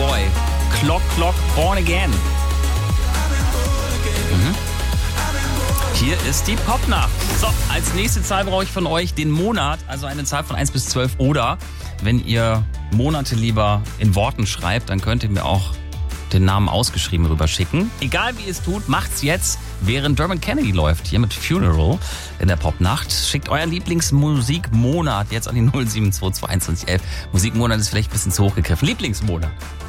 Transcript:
Boy. Clock, Clock, Born Again. Hier ist die Popnacht. So, als nächste Zahl brauche ich von euch den Monat, also eine Zahl von 1 bis 12. Oder wenn ihr Monate lieber in Worten schreibt, dann könnt ihr mir auch den Namen ausgeschrieben rüberschicken. Egal wie ihr es tut, macht's jetzt, während Dermot Kennedy läuft, hier mit Funeral in der Popnacht. Schickt euren Lieblingsmusikmonat jetzt an die 0722111. Musikmonat ist vielleicht ein bisschen zu hoch gegriffen. Lieblingsmonat.